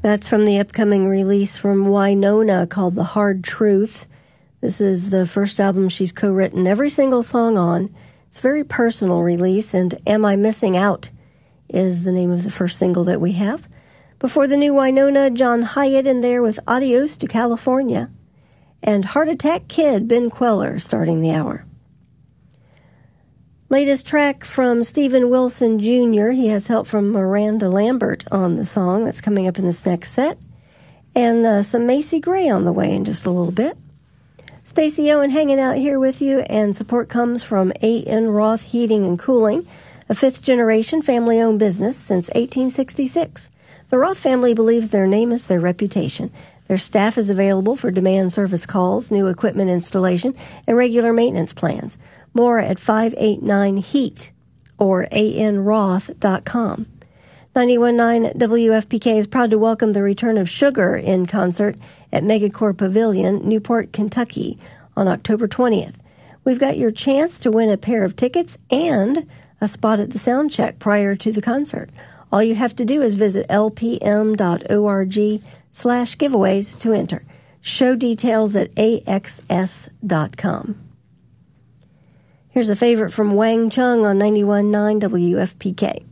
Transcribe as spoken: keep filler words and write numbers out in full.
That's from the upcoming release from Wynonna called The Hard Truth. This is the first album she's co-written every single song on. It's a very personal release, and Am I Missing Out is the name of the first single that we have. Before the new Wynonna, John Hyatt in there with Adios to California. And Heart Attack Kid, Ben Queller, starting the hour. Latest track from Steven Wilson Junior He has help from Miranda Lambert on the song. That's coming up in this next set. And uh, some Macy Gray on the way in just a little bit. Stacey Owen hanging out here with you, and support comes from A N. Roth Heating and Cooling, a fifth-generation family-owned business since eighteen sixty-six. The Roth family believes their name is their reputation. Their staff is available for demand service calls, new equipment installation, and regular maintenance plans. More at five eight nine HEAT or a n roth dot com. ninety-one point nine W F P K is proud to welcome the return of Sugar in concert at Megacorp Pavilion, Newport, Kentucky on October twentieth. We've got your chance to win a pair of tickets and a spot at the sound check prior to the concert. All you have to do is visit l p m dot org slash giveaways to enter. Show details at a x s dot com. Here's a favorite from Wang Chung on ninety-one point nine W F P K.